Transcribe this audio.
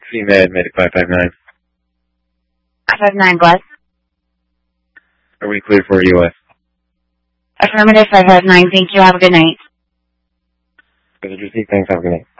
CMed, Medic 559. 559, what? Are we clear for US? Affirmative 559, thank you, have a good night. Thanks, have a good night.